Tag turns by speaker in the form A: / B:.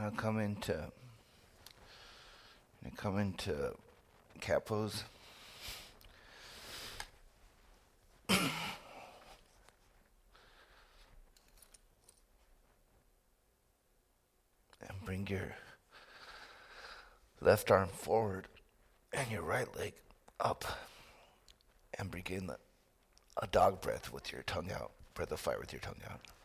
A: Now come into cat pose. And bring your left arm forward and your right leg up. And begin a dog breath with your tongue out. Breath of fire with your tongue out.